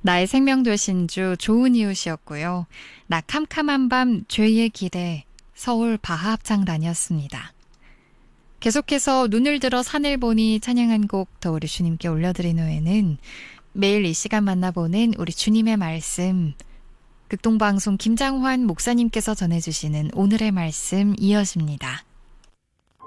나의 생명 되신 주 좋은 이웃이었고요. 나 캄캄한 밤 죄의 길에 서울 바하합창단이었습니다. 계속해서 눈을 들어 산을 보니 찬양한 곡 더 우리 주님께 올려드린 후에는 매일 이 시간 만나보는 우리 주님의 말씀, 극동방송 김장환 목사님께서 전해주시는 오늘의 말씀 이어집니다.